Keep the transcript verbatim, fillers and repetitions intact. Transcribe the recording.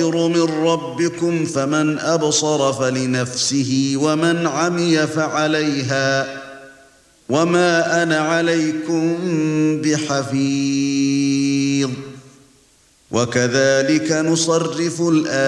الفضل من ربكم فمن أبصر فلنفسه ومن عمي فعليها وما أنا عليكم بحفيظ وكذلك نصرف الآيات